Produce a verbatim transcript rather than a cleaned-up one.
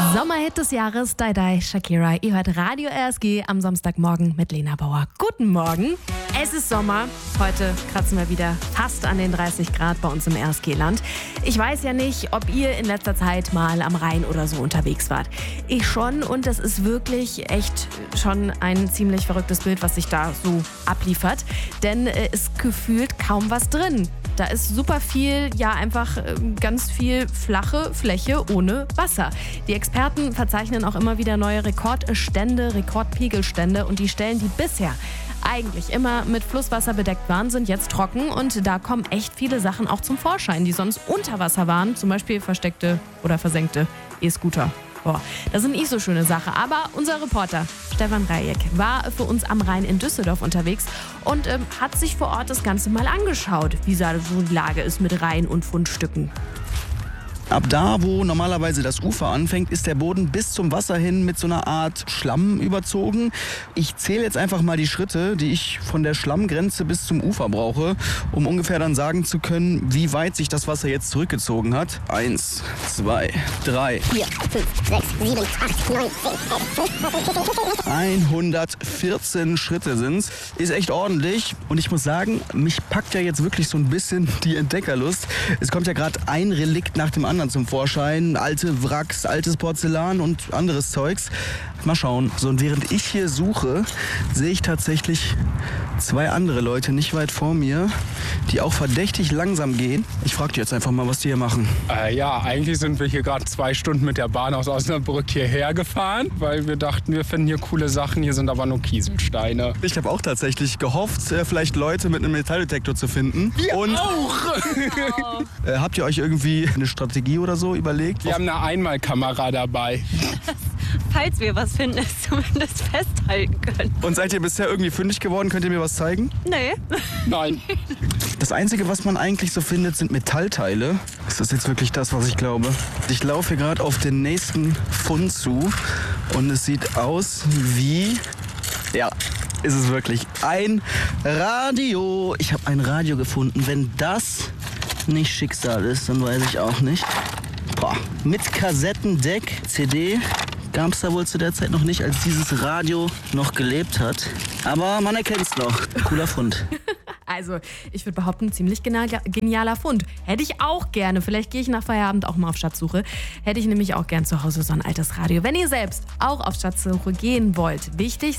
Sommerhit des Jahres, Die Die, Shakira. Ihr hört Radio R S G am Samstagmorgen mit Lena Bauer. Guten Morgen. Es ist Sommer. Heute kratzen wir wieder fast an den dreißig Grad bei uns im R S G-Land. Ich weiß ja nicht, ob ihr in letzter Zeit mal am Rhein oder so unterwegs wart. Ich schon, und das ist wirklich echt schon ein ziemlich verrücktes Bild, was sich da so abliefert. Denn es ist gefühlt kaum was drin. Da ist super viel, ja einfach ganz viel flache Fläche ohne Wasser. Die Experten verzeichnen auch immer wieder neue Rekordstände, Rekordpegelstände, und die Stellen, die bisher eigentlich immer mit Flusswasser bedeckt waren, sind jetzt trocken, und da kommen echt viele Sachen auch zum Vorschein, die sonst unter Wasser waren, zum Beispiel versteckte oder versenkte E-Scooter. Boah, das ist eine nicht so schöne Sache. Aber unser Reporter Stefan Rejek war für uns am Rhein in Düsseldorf unterwegs und ähm, hat sich vor Ort das Ganze mal angeschaut, wie so die Lage ist mit Rhein- und Fundstücken. Ab da, wo normalerweise das Ufer anfängt, ist der Boden bis zum Wasser hin mit so einer Art Schlamm überzogen. Ich zähle jetzt einfach mal die Schritte, die ich von der Schlammgrenze bis zum Ufer brauche, um ungefähr dann sagen zu können, wie weit sich das Wasser jetzt zurückgezogen hat. Eins, zwei, drei, vier, fünf, sechs, sieben, acht, neun, zehn, hundertvierzehn Schritte sind's. Ist echt ordentlich. Und ich muss sagen, mich packt ja jetzt wirklich so ein bisschen die Entdeckerlust. Es kommt ja gerade ein Relikt nach dem anderen zum Vorschein. Alte Wracks, altes Porzellan und anderes Zeugs. Mal schauen. So, und während ich hier suche, sehe ich tatsächlich zwei andere Leute nicht weit vor mir, die auch verdächtig langsam gehen. Ich frage die jetzt einfach mal, was die hier machen. Äh, ja, eigentlich sind wir hier gerade zwei Stunden mit der Bahn aus Osnabrück hierher gefahren, weil wir dachten, wir finden hier coole Sachen. Hier sind aber nur Kieselsteine. Ich habe auch tatsächlich gehofft, äh, vielleicht Leute mit einem Metalldetektor zu finden. Wir und auch! äh, habt ihr euch irgendwie eine Strategie oder so überlegt? Wir haben eine Einmalkamera dabei. Falls wir was finden, es zumindest festhalten können. Und seid ihr bisher irgendwie fündig geworden? Könnt ihr mir was zeigen? Nee. Nein. Das Einzige, was man eigentlich so findet, sind Metallteile. Ist das jetzt wirklich das, was ich glaube? Ich laufe hier gerade auf den nächsten Fund zu und es sieht aus wie... Ja, ist es wirklich. Ein Radio. Ich habe ein Radio gefunden. Wenn das nicht Schicksal ist, dann weiß ich auch nicht. Boah. Mit Kassettendeck, C D... gab es da wohl zu der Zeit noch nicht, als dieses Radio noch gelebt hat. Aber man erkennt es noch. Cooler Fund. Also, ich würde behaupten, ziemlich genialer Fund. Hätte ich auch gerne. Vielleicht gehe ich nach Feierabend auch mal auf Schatzsuche. Hätte ich nämlich auch gern zu Hause so ein altes Radio. Wenn ihr selbst auch auf Schatzsuche gehen wollt, wichtig,